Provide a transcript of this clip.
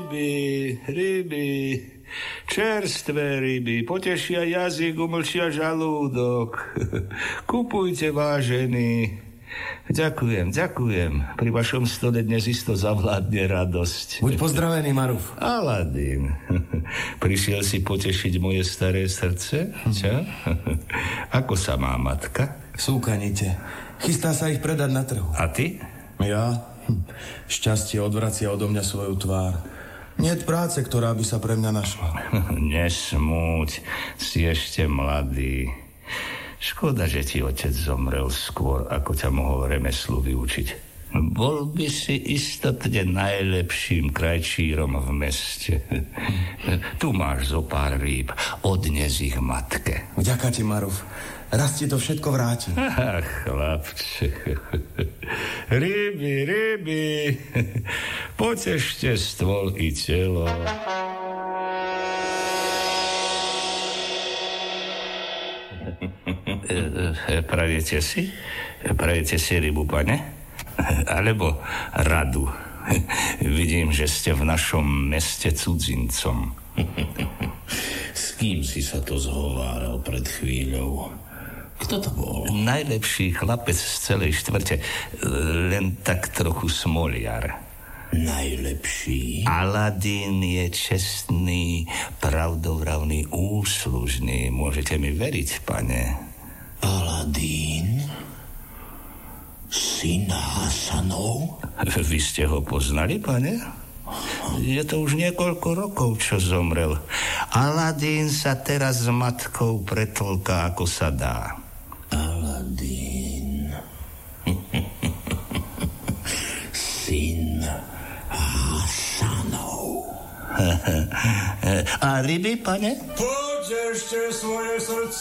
ryby, čerstvé ryby, potešia jazyk, umlčia žalúdok. Kupujte, vážení. Ďakujem. Pri vašom stole dnes isto zavládne radosť. Buď pozdravený, Maruf. Aladín, prišiel si potešiť moje staré srdce? Čo? Ako sa má matka? Súkanite. Chystá sa ich predať na trhu. A ty? Ja? Šťastie odvracia odo mňa svoju tvár. Niet práce, ktorá by sa pre mňa našla. Nesmúť, si ešte mladý. Škoda, že ti otec zomrel skôr, ako ťa mohol remeslu vyučiť. Bol by si istotne najlepším krajčírom v meste. Tu máš zo pár rýb, odnes ich matke. Vďaka ti, Maruf. Raz ti to všetko vrátim. Ach, chlapče. Ryby. Potešte stôl i telo. Prajete si rybu, pane? Alebo radu? Vidím, že ste v našom meste cudzincom. S kým si sa to zhováral pred chvíľou? Kto to bol? Najlepší chlapec z celej štvrte, len tak trochu smoliar. Najlepší? Aladín je čestný, pravdovravný, úslužný. Môžete mi veriť, pane? Aladín? Syn Hasanov? Vy ste ho poznali, pane? Je to už niekoľko rokov, čo zomrel. Aladín sa teraz s matkou pretlká, ako sa dá. Aladín. Syn Hasanov. A ryby, pane? Potešte svoje srdce.